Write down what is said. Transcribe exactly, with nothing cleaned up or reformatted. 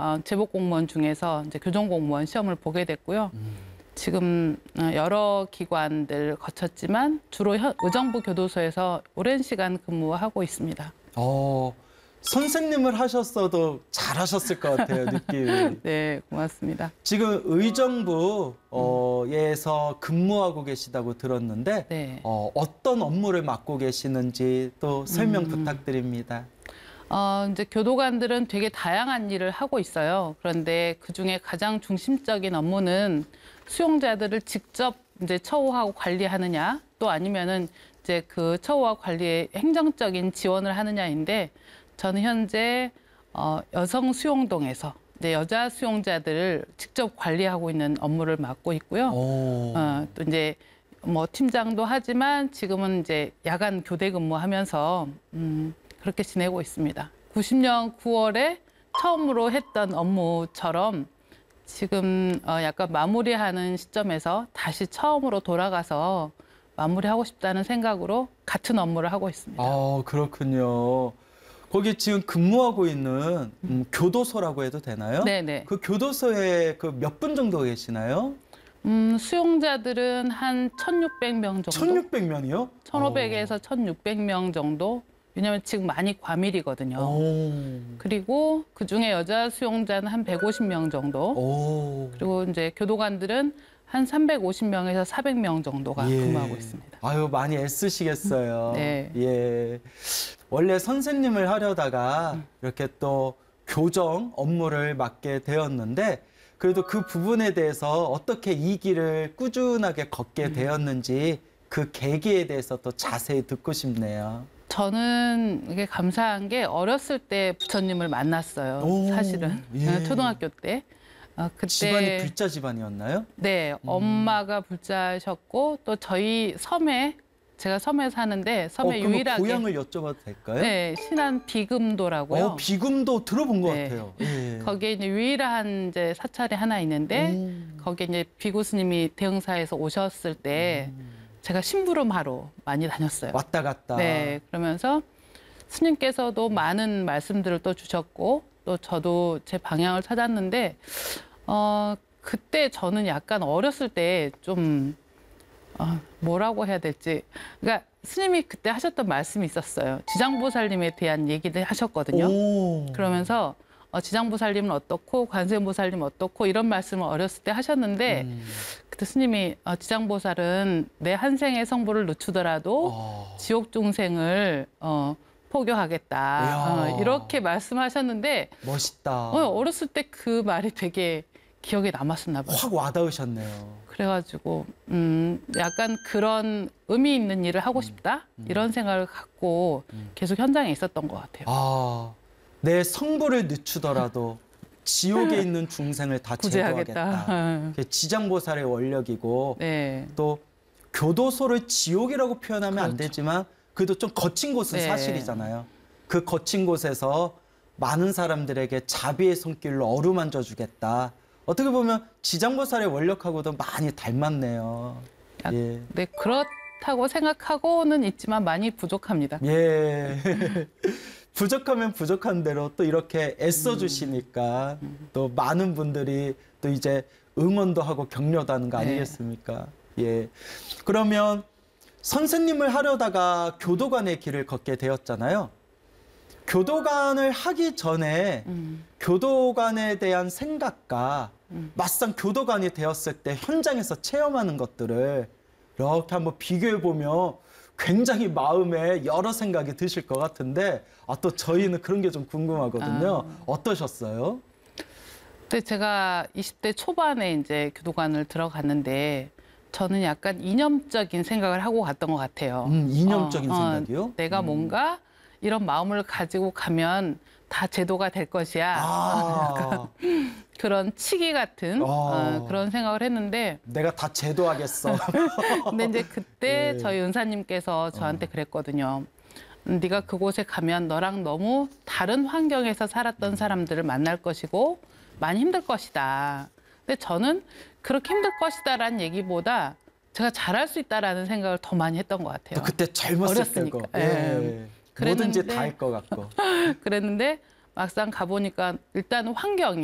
어, 제복 공무원 중에서 이제 교정 공무원 시험을 보게 됐고요. 음. 지금 여러 기관들 거쳤지만 주로 현, 의정부 교도소에서 오랜 시간 근무하고 있습니다. 어, 선생님을 하셨어도 잘하셨을 것 같아요, 느낌이. 네, 고맙습니다. 지금 의정부에서 근무하고 계시다고 들었는데 네. 어, 어떤 업무를 맡고 계시는지 또 설명 음. 부탁드립니다. 어, 이제 교도관들은 되게 다양한 일을 하고 있어요. 그런데 그중에 가장 중심적인 업무는 수용자들을 직접 이제 처우하고 관리하느냐, 또 아니면은 이제 그 처우와 관리에 행정적인 지원을 하느냐인데, 저는 현재 어, 여성 수용동에서 이제 여자 수용자들을 직접 관리하고 있는 업무를 맡고 있고요. 어, 또 이제 뭐 팀장도 하지만 지금은 이제 야간 교대 근무하면서 음, 그렇게 지내고 있습니다. 구십 년 구월에 처음으로 했던 업무처럼 지금 어, 약간 마무리하는 시점에서 다시 처음으로 돌아가서 마무리하고 싶다는 생각으로 같은 업무를 하고 있습니다. 아, 그렇군요. 거기 지금 근무하고 있는 음, 교도소라고 해도 되나요? 네네. 그 교도소에 그 몇 분 정도 계시나요? 음, 수용자들은 한 천육백 명 정도. 천육백 명이요? 천오백에서 천육백 명 정도. 왜냐하면 지금 많이 과밀이거든요. 오. 그리고 그중에 여자 수용자는 한 백오십 명 정도. 오. 그리고 이제 교도관들은 한 삼백오십 명에서 사백 명 정도가 예. 근무하고 있습니다. 아유, 많이 애쓰시겠어요. 네. 예. 원래 선생님을 하려다가 이렇게 또 교정 업무를 맡게 되었는데 그래도 그 부분에 대해서 어떻게 이 길을 꾸준하게 걷게 되었는지 그 계기에 대해서 또 자세히 듣고 싶네요. 저는 이게 감사한 게 어렸을 때 부처님을 만났어요. 오, 사실은 예. 초등학교 때. 어, 그때 집안이 불자 집안이었나요? 네, 음. 엄마가 불자셨고 또 저희 섬에 제가 섬에 사는데 섬에 어, 그럼 유일하게 고향을 여쭤봐도 될까요? 네, 신안 비금도라고요. 어, 비금도 들어본 것 네. 같아요. 예. 거기에 이제 유일한 이제 사찰이 하나 있는데 오. 거기에 이제 비구스님이 대흥사에서 오셨을 때 음. 제가 심부름하러 많이 다녔어요. 왔다 갔다. 네, 그러면서 스님께서도 많은 말씀들을 또 주셨고 또 저도 제 방향을 찾았는데 어, 그때 저는 약간 어렸을 때 좀 어, 뭐라고 해야 될지 그러니까 스님이 그때 하셨던 말씀이 있었어요. 지장보살님에 대한 얘기를 하셨거든요. 오. 그러면서 어, 지장보살님은 어떻고 관세음보살님은 어떻고 이런 말씀을 어렸을 때 하셨는데 음. 그때 스님이 어, 지장보살은 내 한 생의 성부를 늦추더라도 어. 지옥 중생을 어, 포교하겠다 어, 이렇게 말씀하셨는데 멋있다. 어, 어렸을 때 그 말이 되게 기억에 남았었나 봐요. 확 와닿으셨네요. 그래가지고 음, 약간 그런 의미 있는 일을 하고 싶다 음. 이런 생각을 갖고 음. 계속 현장에 있었던 것 같아요. 아, 내 성부를 늦추더라도 지옥에 있는 중생을 다 제도하겠다. 구제하겠다. 그게 지장보살의 원력이고 네. 또 교도소를 지옥이라고 표현하면 안 그렇죠. 되지만 그래도 좀 거친 곳은 네. 사실이잖아요. 그 거친 곳에서 많은 사람들에게 자비의 손길로 어루만져 주겠다. 어떻게 보면 지장보살의 원력하고도 많이 닮았네요. 약- 예. 네, 그렇다고 생각하고는 있지만 많이 부족합니다. 예. 부족하면 부족한 대로 또 이렇게 애써 주시니까 또 많은 분들이 또 이제 응원도 하고 격려도 하는 거 네. 아니겠습니까? 예. 그러면 선생님을 하려다가 교도관의 길을 걷게 되었잖아요. 교도관을 하기 전에 음. 교도관에 대한 생각과 음. 막상 교도관이 되었을 때 현장에서 체험하는 것들을 이렇게 한번 비교해 보면 굉장히 마음에 여러 생각이 드실 것 같은데 아, 또 저희는 그런 게 좀 궁금하거든요. 아. 어떠셨어요? 그때 제가 이십 대 초반에 이제 교도관을 들어갔는데 저는 약간 이념적인 생각을 하고 갔던 것 같아요. 음, 이념적인 어, 어, 생각이요? 내가 음. 뭔가 이런 마음을 가지고 가면 다 제도가 될 것이야. 아, 그런 치기 같은 아. 어, 그런 생각을 했는데 내가 다 제도하겠어. 근데 이제 그때 예. 저희 은사님께서 저한테 그랬거든요. 음, 네가 그곳에 가면 너랑 너무 다른 환경에서 살았던 사람들을 만날 것이고 많이 힘들 것이다. 근데 저는 그렇게 힘들 것이다라는 얘기보다 제가 잘할 수 있다라는 생각을 더 많이 했던 것 같아요. 또 그때 젊었을 어렸으니까. 때고. 예. 뭐든지 그랬는데- 다 할 것 같고. 그랬는데 막상 가보니까 일단 환경이